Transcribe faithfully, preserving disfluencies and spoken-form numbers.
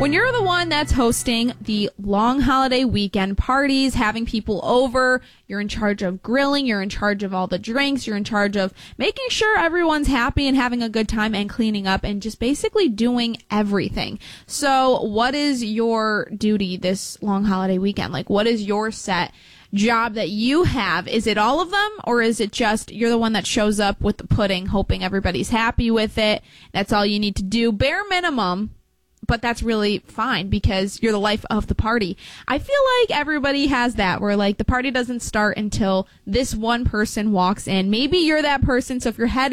When you're the one that's hosting the long holiday weekend parties, having people over, you're in charge of grilling, you're in charge of all the drinks, you're in charge of making sure everyone's happy and having a good time and cleaning up and just basically doing everything. So what is your duty this long holiday weekend? Like, what is your set job that you have? Is it all of them, or is it just you're the one that shows up with the pudding, hoping everybody's happy with it? That's all you need to do, bare minimum, but that's really fine because you're the life of the party. I feel like everybody has that, where like the party doesn't start until this one person walks in. Maybe you're that person, so if your head